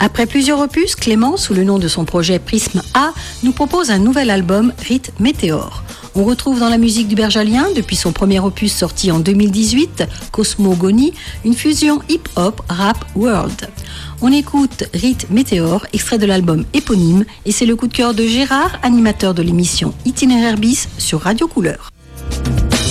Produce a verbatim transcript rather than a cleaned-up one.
Après plusieurs opus, Clément, sous le nom de son projet Prisme A, nous propose un nouvel album, Rite Météore. On retrouve dans la musique du Bergalien, depuis son premier opus sorti en deux mille dix-huit, Cosmogonie, une fusion hip-hop, rap, world. On écoute Rite Météore, extrait de l'album éponyme, et c'est le coup de cœur de Gérard, animateur de l'émission Itinéraire bis sur Radio Couleur.